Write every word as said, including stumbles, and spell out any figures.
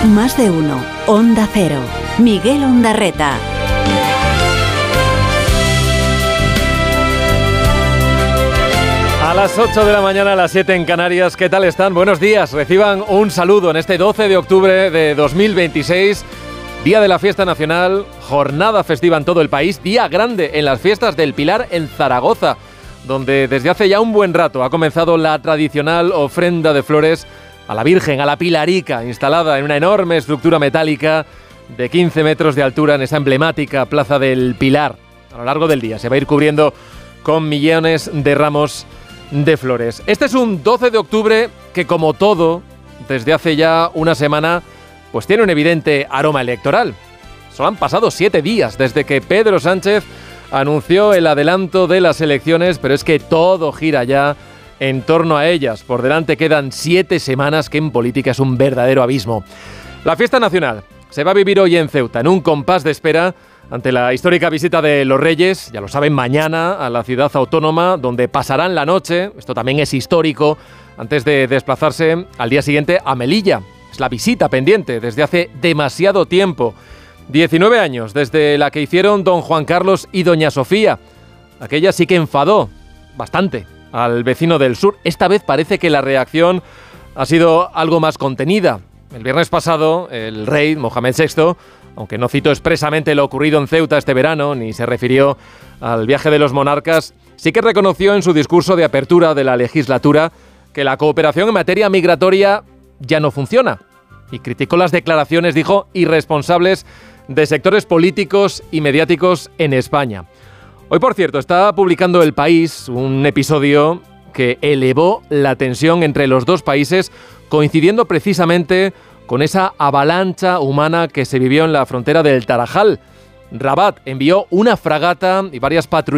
Más de Uno, Onda Cero, Miguel Ondarreta. A las ocho de la mañana, a las siete en Canarias. ¿Qué tal están? Buenos días. Reciban un saludo en este doce de octubre de dos mil veintiséis, día de la fiesta nacional, jornada festiva en todo el país, día grande en las fiestas del Pilar en Zaragoza, donde desde hace ya un buen rato ha comenzado la tradicional ofrenda de flores a la Virgen, a la Pilarica, instalada en una enorme estructura metálica de quince metros de altura en esa emblemática Plaza del Pilar. A lo largo del día se va a ir cubriendo con millones de ramos de flores. Este es un doce de octubre que, como todo, desde hace ya una semana, pues tiene un evidente aroma electoral. Solo han pasado siete días desde que Pedro Sánchez anunció el adelanto de las elecciones, pero es que todo gira ya en torno a ellas. Por delante quedan siete semanas, que en política es un verdadero abismo. La fiesta nacional se va a vivir hoy en Ceuta, en un compás de espera ante la histórica visita de los Reyes, ya lo saben, mañana a la ciudad autónoma, donde pasarán la noche, esto también es histórico, antes de desplazarse al día siguiente a Melilla. Es la visita pendiente desde hace demasiado tiempo. diecinueve años desde la que hicieron don Juan Carlos y doña Sofía. Aquella sí que enfadó bastante al vecino del sur. Esta vez parece que la reacción ha sido algo más contenida. El viernes pasado, el rey Mohamed sexto, aunque no citó expresamente lo ocurrido en Ceuta este verano, ni se refirió al viaje de los monarcas, sí que reconoció en su discurso de apertura de la legislatura que la cooperación en materia migratoria ya no funciona. Y criticó las declaraciones, dijo, irresponsables de sectores políticos y mediáticos en España. Hoy, por cierto, está publicando El País un episodio que elevó la tensión entre los dos países, coincidiendo precisamente con esa avalancha humana que se vivió en la frontera del Tarajal. Rabat envió una fragata y varias patrullas